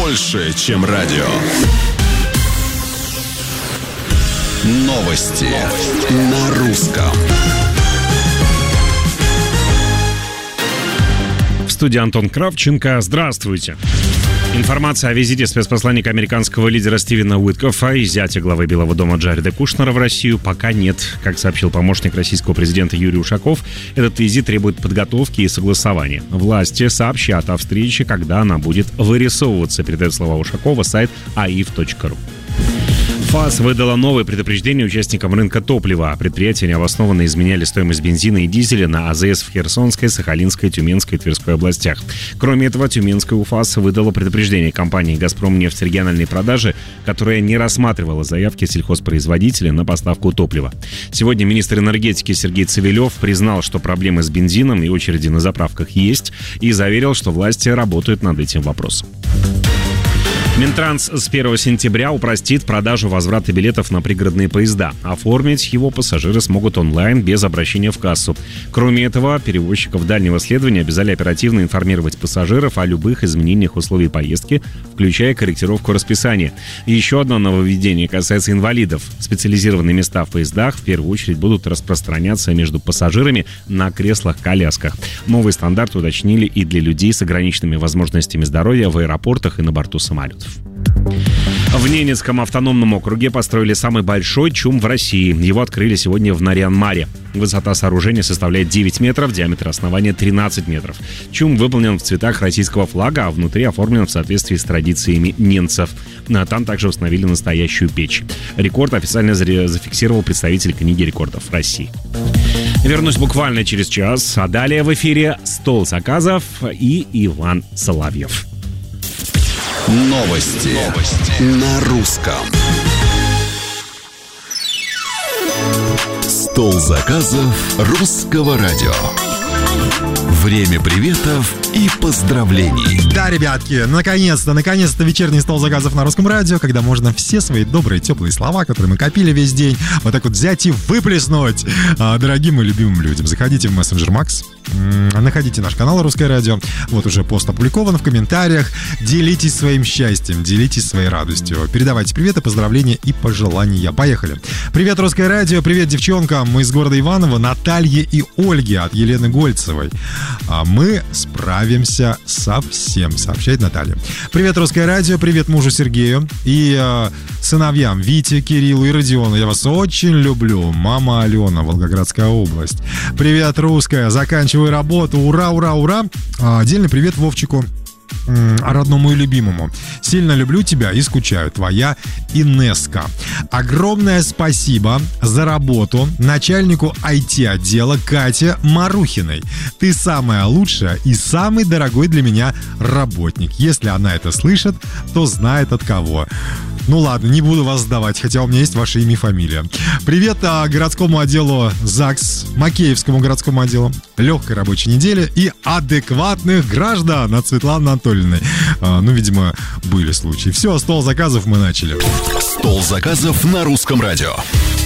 больше, чем радио. Новости на русском. В студии Антон Кравченко. Здравствуйте. Информация о визите спецпосланника американского лидера Стивена Уиткофа и зятя главы Белого дома Джареда Кушнера в Россию пока нет. Как сообщил помощник российского президента Юрий Ушаков, этот визит требует подготовки и согласования. Власти сообщат о встрече, когда она будет вырисовываться, передает слова Ушакова сайт aiv.ru. ФАС выдала новые предупреждения участникам рынка топлива. Предприятия необоснованно изменяли стоимость бензина и дизеля на АЗС в Херсонской, Сахалинской, Тюменской и Тверской областях. Кроме этого, Тюменская УФАС выдала предупреждение компании «Газпромнефть» региональной продажи, которая не рассматривала заявки сельхозпроизводителя на поставку топлива. Сегодня министр энергетики Сергей Цивилев признал, что проблемы с бензином и очереди на заправках есть, и заверил, что власти работают над этим вопросом. Минтранс с 1 сентября упростит продажу возврата билетов на пригородные поезда. Оформить его пассажиры смогут онлайн без обращения в кассу. Кроме этого, перевозчиков дальнего следования обязали оперативно информировать пассажиров о любых изменениях условий поездки, включая корректировку расписания. Еще одно нововведение касается инвалидов. Специализированные места в поездах в первую очередь будут распространяться между пассажирами на креслах-колясках. Новый стандарт уточнили и для людей с ограниченными возможностями здоровья в аэропортах и на борту самолетов. В Ненецком автономном округе построили самый большой ЧУМ в России. Его открыли сегодня в Нарьян-Маре. Высота сооружения составляет 9 метров, диаметр основания 13 метров. ЧУМ выполнен в цветах российского флага, а внутри оформлен в соответствии с традициями ненцев. Там также установили настоящую печь. Рекорд официально зафиксировал представитель книги рекордов России. Вернусь буквально через час, а далее в эфире «Стол заказов» и Иван Соловьев. Новости на русском. Стол заказов русского радио. Время приветов и поздравлений. Да, ребятки, наконец-то вечерний стол заказов на русском радио, когда можно все свои добрые, теплые слова, которые мы копили весь день, вот так вот взять и выплеснуть дорогим и любимым людям. Заходите в мессенджер Макс, находите наш канал «Русское радио». Вот уже пост опубликован в комментариях. Делитесь своим счастьем, делитесь своей радостью. Передавайте приветы, поздравления и пожелания. Поехали. Привет, «Русское радио», привет, девчонкам. Мы из города Иваново, Наталье и Ольге от Елены Гольцевой. Мы справимся со всем, сообщает Наталья. Привет, «Русское радио», привет мужу Сергею и сыновьям Вите, Кириллу и Родиону. Я вас очень люблю. Мама Алена, Волгоградская область. Привет, «Русская», заканчиваю работу. Ура, ура, ура. Отдельный привет Вовчику, родному и любимому. Сильно люблю тебя и скучаю. Твоя Инеска. Огромное спасибо за работу начальнику IT-отдела Кате Марухиной. Ты самая лучшая и самый дорогой для меня работник. Если она это слышит, то знает от кого. Ну ладно, не буду вас сдавать, хотя у меня есть ваше имя и фамилия. Привет городскому отделу ЗАГС, Макеевскому городскому отделу, легкой рабочей недели и адекватных граждан от Светланы Анатольевны. Ну, видимо, были случаи. Все, стол заказов мы начали. Стол заказов на русском радио.